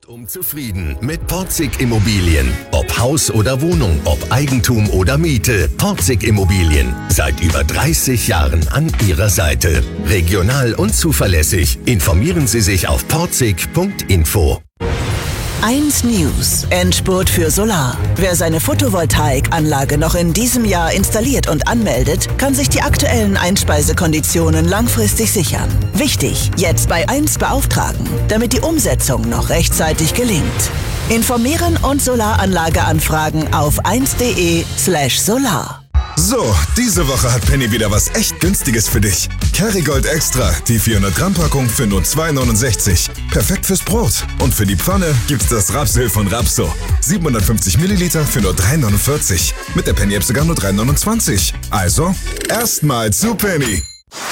Rundum zufrieden mit Porzig Immobilien. Ob Haus oder Wohnung, ob Eigentum oder Miete. Porzig Immobilien. Seit über 30 Jahren an Ihrer Seite. Regional und zuverlässig. Informieren Sie sich auf porzig.info. 1 News. Endspurt für Solar. Wer seine Photovoltaikanlage noch in diesem Jahr installiert und anmeldet, kann sich die aktuellen Einspeisekonditionen langfristig sichern. Wichtig, jetzt bei 1 beauftragen, damit die Umsetzung noch rechtzeitig gelingt. Informieren und Solaranlage anfragen auf 1.de/solar. So, diese Woche hat Penny wieder was echt Günstiges für dich. Kerrygold Extra, die 400 Gramm Packung für nur 2,69. Perfekt fürs Brot. Und für die Pfanne gibt's das Rapsöl von Rapso. 750 Milliliter für nur 3,49. Mit der Penny-App sogar nur 3,29. Also, erstmal zu Penny.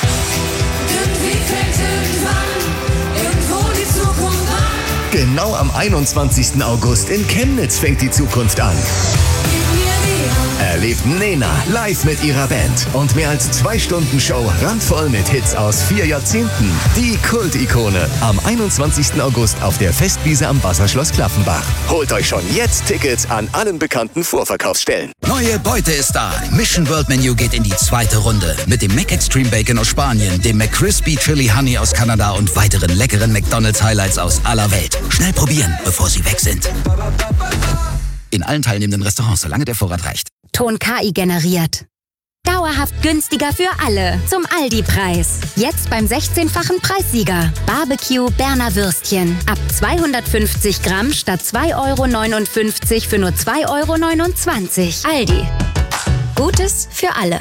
Genau am 21. August in Chemnitz fängt die Zukunft an. Erlebt Nena live mit ihrer Band und mehr als 2 Stunden Show randvoll mit Hits aus 4 Jahrzehnten. Die Kult-Ikone am 21. August auf der Festwiese am Wasserschloss Klaffenbach. Holt euch schon jetzt Tickets an allen bekannten Vorverkaufsstellen. Neue Beute ist da. Mission World Menu geht in die 2. Runde. Mit dem McExtreme Bacon aus Spanien, dem McCrispy Chili Honey aus Kanada und weiteren leckeren McDonald's Highlights aus aller Welt. Schnell probieren, bevor sie weg sind. In allen teilnehmenden Restaurants, solange der Vorrat reicht. Ton KI generiert. Dauerhaft günstiger für alle. Zum Aldi-Preis. Jetzt beim 16-fachen Preissieger. Barbecue Berner Würstchen. Ab 250 Gramm statt 2,59 € für nur 2,29 €. Aldi. Gutes für alle.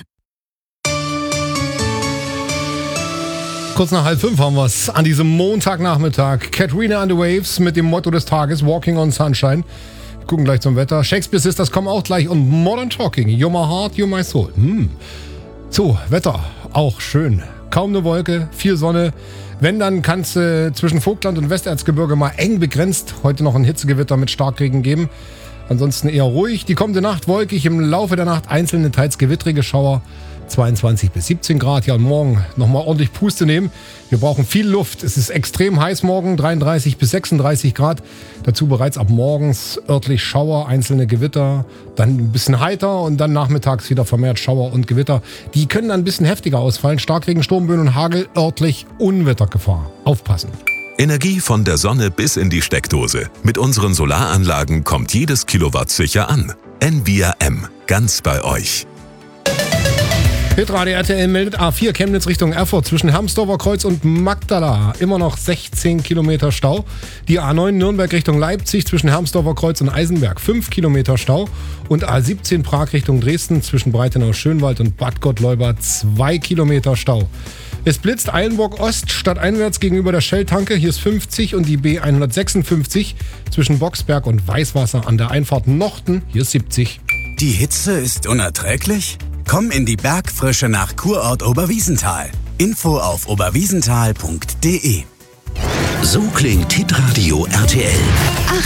Kurz nach 4:30 haben wir es an diesem Montagnachmittag. Katrina and the Waves mit dem Motto des Tages Walking on Sunshine. Gucken gleich zum Wetter. Shakespeare Sisters kommen auch gleich und Modern Talking. You're my heart, you're my soul. So, Wetter. Auch schön. Kaum eine Wolke, viel Sonne. Wenn, dann kann es zwischen Vogtland und Westerzgebirge mal eng begrenzt heute noch ein Hitzegewitter mit Starkregen geben. Ansonsten eher ruhig. Die kommende Nacht wolkig, im Laufe der Nacht einzelne teils gewittrige Schauer. 22 bis 17 Grad. Ja, und morgen nochmal ordentlich Puste nehmen. Wir brauchen viel Luft. Es ist extrem heiß morgen, 33 bis 36 Grad. Dazu bereits ab morgens örtlich Schauer, einzelne Gewitter, dann ein bisschen heiter und dann nachmittags wieder vermehrt Schauer und Gewitter. Die können dann ein bisschen heftiger ausfallen. Starkregen, Sturmböen und Hagel, örtlich Unwettergefahr. Aufpassen. Energie von der Sonne bis in die Steckdose. Mit unseren Solaranlagen kommt jedes Kilowatt sicher an. Envia M. Ganz bei euch. Hitradio RTL meldet A4 Chemnitz Richtung Erfurt zwischen Hermsdorfer Kreuz und Magdala. Immer noch 16 Kilometer Stau. Die A9 Nürnberg Richtung Leipzig zwischen Hermsdorfer Kreuz und Eisenberg 5 Kilometer Stau. Und A17 Prag Richtung Dresden zwischen Breitenau-Schönwald und Bad Gottleuba 2 Kilometer Stau. Es blitzt Eilenburg Ost stadteinwärts gegenüber der Shell-Tanke. Hier ist 50 und die B156 zwischen Boxberg und Weißwasser an der Einfahrt Nochten. Hier ist 70. Die Hitze ist unerträglich? Komm in die Bergfrische nach Kurort Oberwiesenthal. Info auf oberwiesenthal.de. So klingt Hitradio RTL.